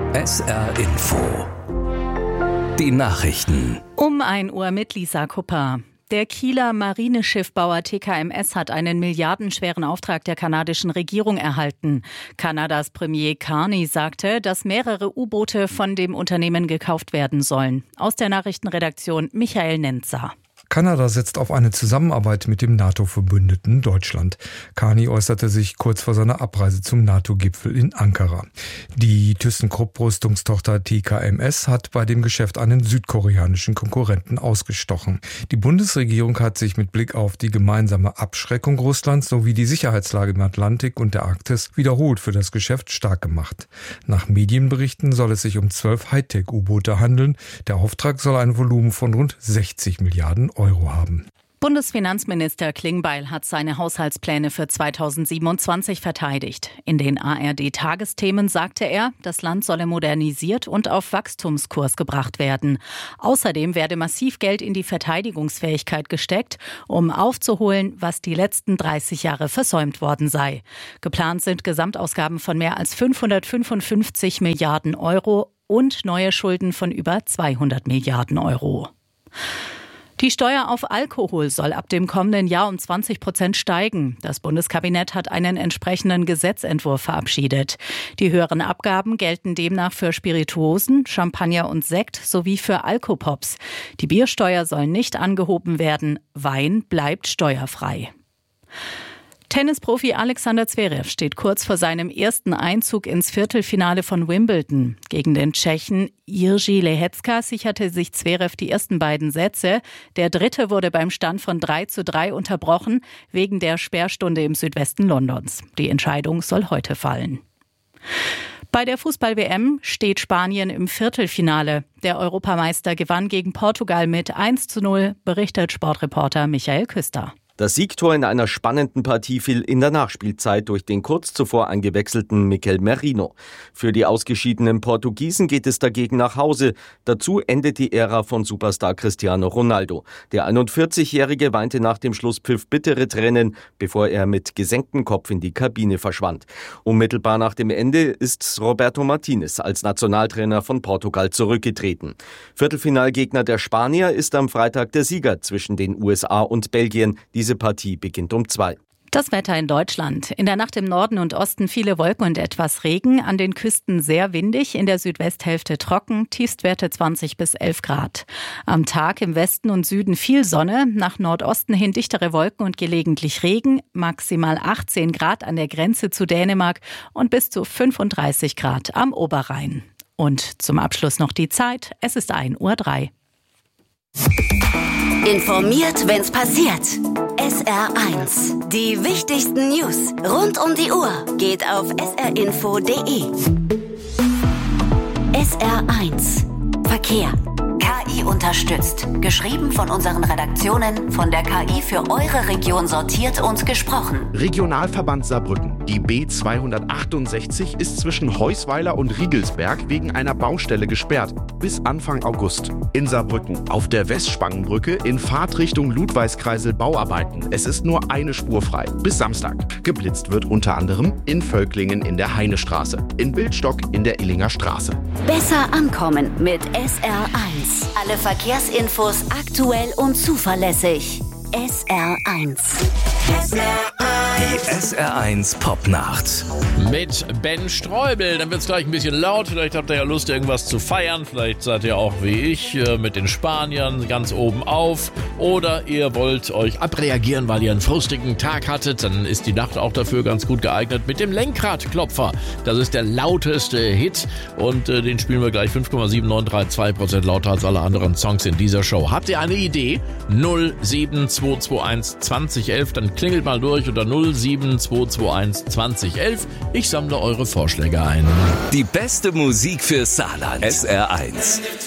SR Info. Die Nachrichten. Um 1 Uhr mit Lisa Kupper. Der Kieler Marineschiffbauer TKMS hat einen milliardenschweren Auftrag der kanadischen Regierung erhalten. Kanadas Premier Carney sagte, dass mehrere U-Boote von dem Unternehmen gekauft werden sollen. Aus der Nachrichtenredaktion Michael Nenzer. Kanada setzt auf eine Zusammenarbeit mit dem NATO-Verbündeten Deutschland. Carney äußerte sich kurz vor seiner Abreise zum NATO-Gipfel in Ankara. Die ThyssenKrupp-Rüstungstochter TKMS hat bei dem Geschäft einen südkoreanischen Konkurrenten ausgestochen. Die Bundesregierung hat sich mit Blick auf die gemeinsame Abschreckung Russlands sowie die Sicherheitslage im Atlantik und der Arktis wiederholt für das Geschäft stark gemacht. Nach Medienberichten soll es sich um 12 Hightech-U-Boote handeln. Der Auftrag soll ein Volumen von rund 60 Milliarden Euro haben. Bundesfinanzminister Klingbeil hat seine Haushaltspläne für 2027 verteidigt. In den ARD-Tagesthemen sagte er, das Land solle modernisiert und auf Wachstumskurs gebracht werden. Außerdem werde massiv Geld in die Verteidigungsfähigkeit gesteckt, um aufzuholen, was die letzten 30 Jahre versäumt worden sei. Geplant sind Gesamtausgaben von mehr als 555 Milliarden Euro und neue Schulden von über 200 Milliarden Euro. Die Steuer auf Alkohol soll ab dem kommenden Jahr um 20% steigen. Das Bundeskabinett hat einen entsprechenden Gesetzentwurf verabschiedet. Die höheren Abgaben gelten demnach für Spirituosen, Champagner und Sekt sowie für Alkopops. Die Biersteuer soll nicht angehoben werden. Wein bleibt steuerfrei. Tennisprofi Alexander Zverev steht kurz vor seinem ersten Einzug ins Viertelfinale von Wimbledon. Gegen den Tschechen Jiří Lehecka sicherte sich Zverev die ersten beiden Sätze. Der dritte wurde beim Stand von 3:3 unterbrochen, wegen der Sperrstunde im Südwesten Londons. Die Entscheidung soll heute fallen. Bei der Fußball-WM steht Spanien im Viertelfinale. Der Europameister gewann gegen Portugal mit 1:0, berichtet Sportreporter Michael Küster. Das Siegtor in einer spannenden Partie fiel in der Nachspielzeit durch den kurz zuvor eingewechselten Mikel Merino. Für die ausgeschiedenen Portugiesen geht es dagegen nach Hause. Dazu endet die Ära von Superstar Cristiano Ronaldo. Der 41-Jährige weinte nach dem Schlusspfiff bittere Tränen, bevor er mit gesenktem Kopf in die Kabine verschwand. Unmittelbar nach dem Ende ist Roberto Martinez als Nationaltrainer von Portugal zurückgetreten. Viertelfinalgegner der Spanier ist am Freitag der Sieger zwischen den USA und Belgien. Diese Partie beginnt um 2. Das Wetter in Deutschland. In der Nacht im Norden und Osten viele Wolken und etwas Regen. An den Küsten sehr windig, in der Südwesthälfte trocken, Tiefstwerte 20 bis 11 Grad. Am Tag im Westen und Süden viel Sonne, nach Nordosten hin dichtere Wolken und gelegentlich Regen, maximal 18 Grad an der Grenze zu Dänemark und bis zu 35 Grad am Oberrhein. Und zum Abschluss noch die Zeit, es ist 1:03 Uhr. Informiert, wenn's passiert. SR1. Die wichtigsten News rund um die Uhr geht auf srinfo.de. SR1. Verkehr. KI unterstützt. Geschrieben von unseren Redaktionen, von der KI für eure Region sortiert und gesprochen. Regionalverband Saarbrücken. Die B268 ist zwischen Heusweiler und Riegelsberg wegen einer Baustelle gesperrt. Bis Anfang August. In Saarbrücken. Auf der Westspangenbrücke in Fahrtrichtung Ludwigskreisel Bauarbeiten. Es ist nur eine Spur frei. Bis Samstag. Geblitzt wird unter anderem in Völklingen in der Heinestraße. In Bildstock in der Illinger Straße. Besser ankommen mit SR1. Alle Verkehrsinfos aktuell und zuverlässig. SR1. Die SR1 Popnacht. Mit Ben Streubel. Dann wird es gleich ein bisschen laut. Vielleicht habt ihr ja Lust, irgendwas zu feiern. Vielleicht seid ihr auch wie ich mit den Spaniern ganz oben auf. Oder ihr wollt euch abreagieren, weil ihr einen frustigen Tag hattet. Dann ist die Nacht auch dafür ganz gut geeignet mit dem Lenkradklopfer. Das ist der lauteste Hit. Und den spielen wir gleich 5,7932% lauter als alle anderen Songs in dieser Show. Habt ihr eine Idee? 07221 2011. Dann klingelt mal durch unter 07221 2011. Ich sammle eure Vorschläge ein. Die beste Musik für Saarland. SR1.